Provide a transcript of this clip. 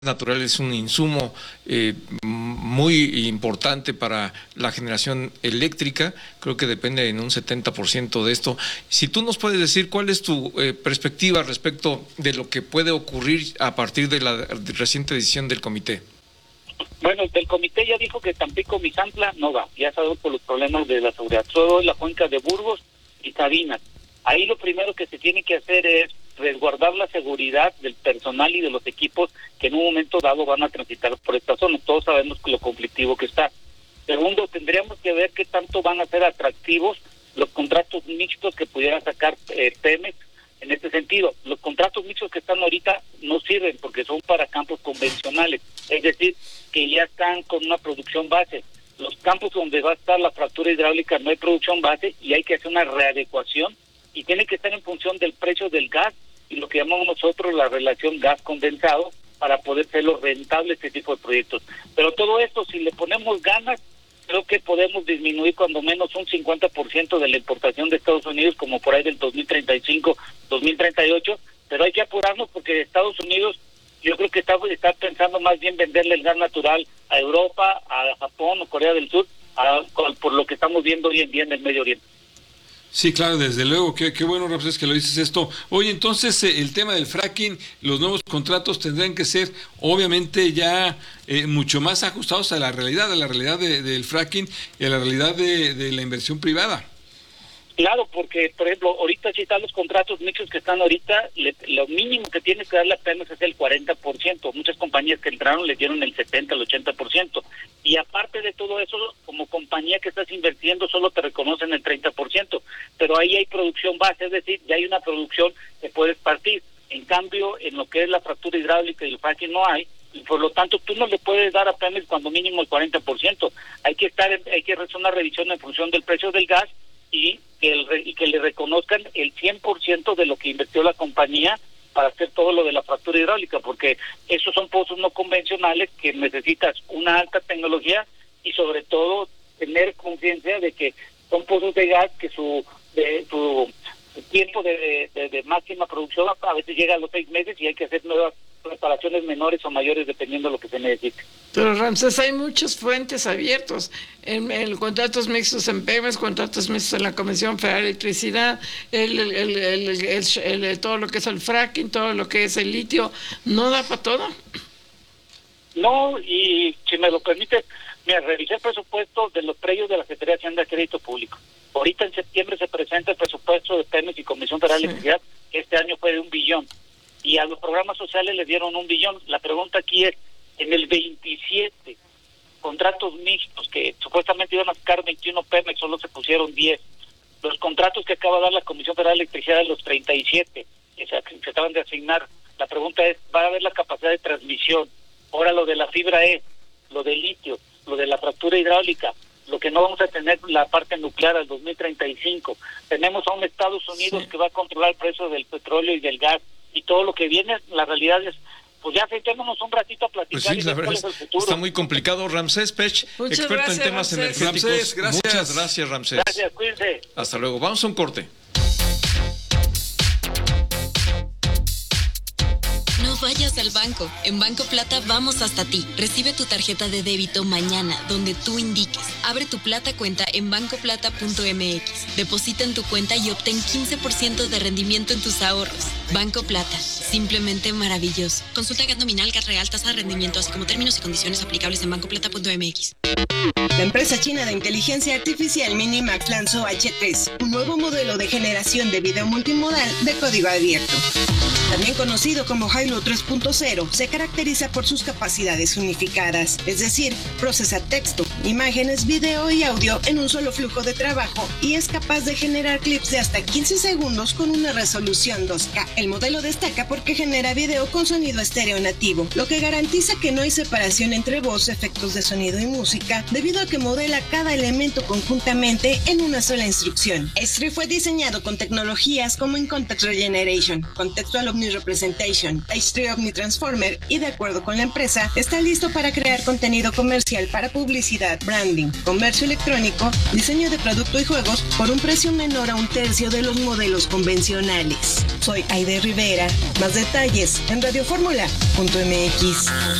natural es un insumo muy importante para la generación eléctrica. Creo que depende en un 70% de esto. Si tú nos puedes decir cuál es tu perspectiva respecto de lo que puede ocurrir a partir de la reciente decisión del comité. Bueno, el comité ya dijo que Tampico-Misantla no va, ya sabemos por los problemas de la seguridad, solo es la cuenca de Burgos y Sabinas. Ahí lo primero que se tiene que hacer es resguardar la seguridad del personal y de los equipos que en un momento dado van a transitar por esta zona. Todos sabemos lo conflictivo que está. Segundo, tendríamos que ver qué tanto van a ser atractivos los contratos mixtos que pudiera sacar Pemex en este sentido. Los contratos mixtos que están ahorita no sirven porque son para campos convencionales, es decir, que ya están con una producción base. Los campos donde va a estar la fractura hidráulica no hay producción base y hay que hacer una readecuación y tiene que estar en función del precio del gas y lo que llamamos nosotros la relación gas condensado para poder hacerlo rentable este tipo de proyectos. Pero todo esto, si le ponemos ganas, creo que podemos disminuir cuando menos un 50% de la importación de Estados Unidos, como por ahí del 2035, 2038, pero hay que apurarnos porque Estados Unidos yo creo que está pensando más bien venderle el gas natural a Europa, a Japón o Corea del Sur, por lo que estamos viendo hoy en día en el Medio Oriente. Sí, claro, desde luego, qué bueno, Ramsés, que lo dices esto. Oye, entonces, el tema del fracking, los nuevos contratos tendrán que ser, obviamente, ya mucho más ajustados a la realidad del fracking y a la realidad de la inversión privada. Claro, porque, por ejemplo, ahorita si están los contratos mixtos que están ahorita, lo mínimo que tiene que darle a Pemex es el 40%. Muchas compañías que entraron les dieron el 70%, el 80%. Y aparte de todo eso, como compañía que estás invirtiendo, solo te reconocen el 30%. Pero ahí hay producción base, es decir, ya hay una producción que puedes partir. En cambio, en lo que es la fractura hidráulica y el fracking no hay, y por lo tanto tú no le puedes dar a Pemex cuando mínimo el 40%. Hay que hacer una revisión en función del precio del gas y que le reconozcan el 100% de lo que invirtió la compañía para hacer todo lo de la fractura hidráulica, porque esos son pozos no convencionales que necesitas una alta tecnología y sobre todo tener conciencia de que son pozos de gas que su tiempo de máxima producción a veces llega a los 6 meses y hay que hacer nuevas reparaciones menores o mayores dependiendo de lo que se necesite. Pero Ramsés, hay muchos frentes abiertos en contratos mixtos en Pemex, contratos mixtos en la Comisión Federal de Electricidad, todo lo que es el fracking, todo lo que es el litio, ¿no da para todo? No, y si me lo permite, revisé el presupuesto de los predios de la Secretaría de Hacienda de Crédito Público. Ahorita en septiembre se presenta el presupuesto de Pemex y Comisión Federal de Electricidad, que este año fue de 1 billón. Y a los programas sociales les dieron 1 billón. La pregunta aquí es, en el 27 contratos mixtos que supuestamente iban a sacar 21 Pemex, solo se pusieron 10. Los contratos que acaba de dar la Comisión Federal de Electricidad de los 37 que se acaban de asignar, la pregunta es, ¿va a haber la capacidad de transmisión? Ahora lo de la fibra lo del litio, lo de la fractura hidráulica, lo que no vamos a tener la parte nuclear al 2035. Tenemos a un Estados Unidos que va a controlar el precio del petróleo y del gas, y todo lo que viene, la realidad es, pues ya sentémonos un ratito a platicar. Pues sí, la verdad está muy complicado. Ramsés Pech, experto en temas energéticos. Ramsés, gracias. Muchas gracias, Ramsés. Gracias, cuídense. Hasta luego. Vamos a un corte. No vayas al banco. En Banco Plata vamos hasta ti. Recibe tu tarjeta de débito mañana, donde tú indiques. Abre tu Plata cuenta en bancoplata.mx. Deposita en tu cuenta y obtén 15% de rendimiento en tus ahorros. Banco Plata. Simplemente maravilloso. Consulta GAT nominal, GAT real, tasa de rendimiento, así como términos y condiciones aplicables en bancoplata.mx. La empresa china de inteligencia artificial Minimax lanzó H3, un nuevo modelo de generación de video multimodal de código abierto. También conocido como Hilo 3.0, se caracteriza por sus capacidades unificadas, es decir, procesa texto, imágenes, video y audio en un solo flujo de trabajo y es capaz de generar clips de hasta 15 segundos con una resolución 2K. El modelo destaca porque genera video con sonido estéreo nativo, lo que garantiza que no hay separación entre voz, efectos de sonido y música, debido a que modela cada elemento conjuntamente en una sola instrucción. H3 fue diseñado con tecnologías como In Context Regeneration, Contextual Omni-Representation, H3 Omni-Transformer y de acuerdo con la empresa, está listo para crear contenido comercial para publicidad publicidad, branding, comercio electrónico, diseño de producto y juegos por un precio menor a un tercio de los modelos convencionales. Soy Aide Rivera. Más detalles en radioformula.mx.